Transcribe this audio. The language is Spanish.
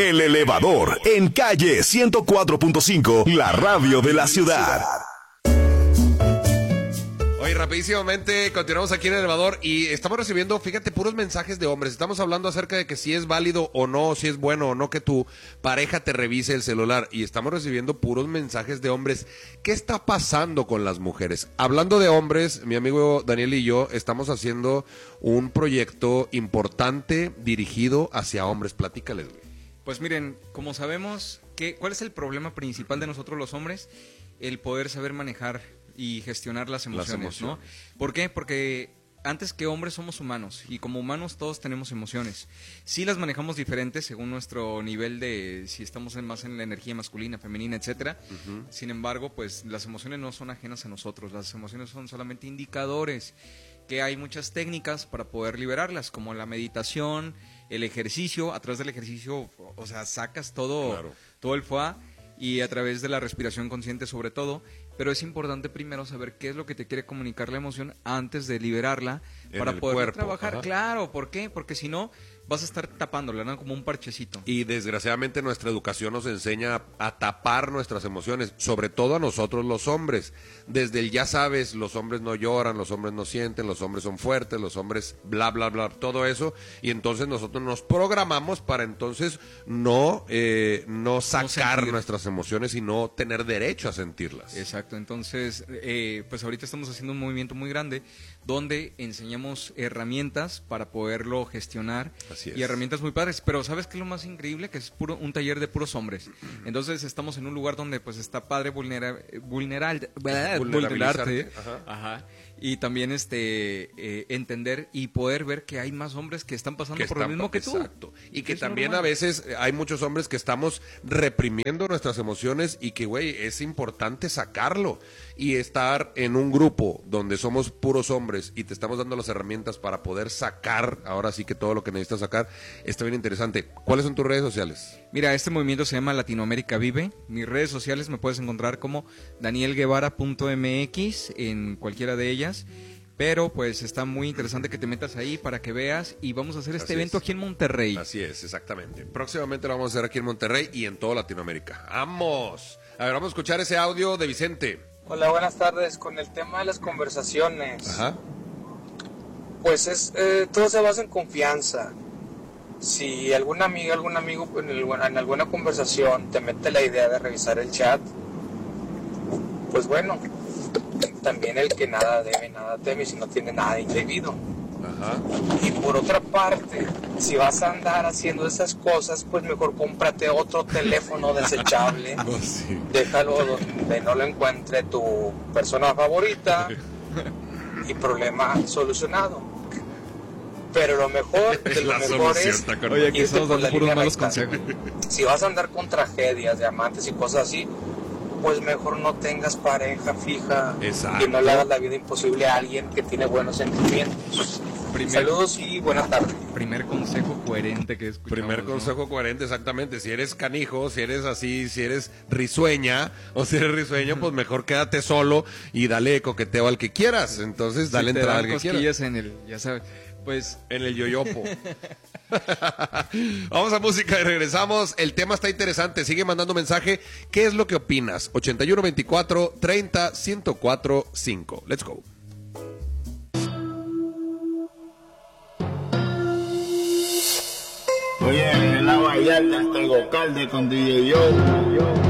El Elevador, en calle 104.5, la radio de la ciudad. Oye, rapidísimamente, continuamos aquí en El Elevador y estamos recibiendo, fíjate, puros mensajes de hombres. Estamos hablando acerca de que si es válido o no, si es bueno o no que tu pareja te revise el celular. Y estamos recibiendo puros mensajes de hombres. ¿Qué está pasando con las mujeres? Hablando de hombres, mi amigo Daniel y yo estamos haciendo un proyecto importante dirigido hacia hombres. Platícales, güey. Pues miren, como sabemos, ¿cuál es el problema principal de nosotros los hombres? El poder saber manejar y gestionar las emociones, ¿no? ¿Por qué? Porque antes que hombres somos humanos y como humanos todos tenemos emociones. Sí las manejamos diferentes según nuestro nivel de si estamos más en la energía masculina, femenina, etcétera. Sin embargo, pues las emociones no son ajenas a nosotros, las emociones son solamente indicadores, que hay muchas técnicas para poder liberarlas, como la meditación, el ejercicio. A través del ejercicio, o sea, sacas todo el foie, y a través de la respiración consciente sobre todo. Pero es importante primero saber qué es lo que te quiere comunicar la emoción antes de liberarla para poder trabajar. Ajá. Claro, ¿por qué? Porque si no vas a estar tapándola, ¿no? Como un parchecito. Y desgraciadamente nuestra educación nos enseña a tapar nuestras emociones, sobre todo a nosotros los hombres. Desde el ya sabes, los hombres no lloran, los hombres no sienten, los hombres son fuertes, los hombres bla, bla, bla, todo eso. Y entonces nosotros nos programamos para entonces no sacar nuestras emociones y no tener derecho a sentirlas. Exacto, entonces pues ahorita estamos haciendo un movimiento muy grande donde enseñamos herramientas para poderlo gestionar. Así es. Y herramientas muy padres, pero ¿sabes qué es lo más increíble? Que es un taller de puros hombres. Entonces estamos en un lugar donde pues está padre vulnerarte. Ajá. Y también entender y poder ver que hay más hombres que están pasando por lo mismo que tú. Exacto. Y que también normal. A veces hay muchos hombres que estamos reprimiendo nuestras emociones y que, güey, es importante sacarlo. Y estar en un grupo donde somos puros hombres y te estamos dando las herramientas para poder sacar, ahora sí que todo lo que necesitas sacar, está bien interesante. ¿Cuáles son tus redes sociales? Mira, este movimiento se llama Latinoamérica Vive. Mis redes sociales me puedes encontrar como danielguevara.mx en cualquiera de ellas. Pero pues está muy interesante que te metas ahí para que veas y vamos a hacer este evento aquí en Monterrey. Así es, exactamente. Próximamente lo vamos a hacer aquí en Monterrey y en toda Latinoamérica. ¡Vamos! A ver, vamos a escuchar ese audio de Vicente. Hola, buenas tardes. Con el tema de las conversaciones, ajá, pues todo se basa en confianza. Si alguna amiga, algún amigo en alguna conversación te mete la idea de revisar el chat, pues bueno, también el que nada debe, nada teme, si no tiene nada indebido. Ajá. Y por otra parte, si vas a andar haciendo esas cosas, pues mejor cómprate otro teléfono desechable. No, sí. Déjalo donde no lo encuentre tu persona favorita y problema solucionado. Pero lo mejor de lo mejor es oye, aquí estamos dando puros malos consejos. Si vas a andar con tragedias de amantes y cosas así, pues mejor no tengas pareja fija. Exacto. Y no le hagas la vida imposible a alguien que tiene buenos sentimientos. Saludos y buenas tardes. Primer consejo coherente que escuchamos. Primer consejo coherente, exactamente. Si eres canijo, si eres así, si eres risueña o si eres risueño, pues mejor quédate solo y dale coqueteo al que quieras. Entonces, dale entrada al que quieras. En el, ya sabes, pues en el yoyopo. Vamos a música y regresamos. El tema está interesante. Sigue mandando mensaje. ¿Qué es lo que opinas? 8124 30 104 5. Let's go. Oye, en la Vallarta, hasta el Gocalde con DJ Yo.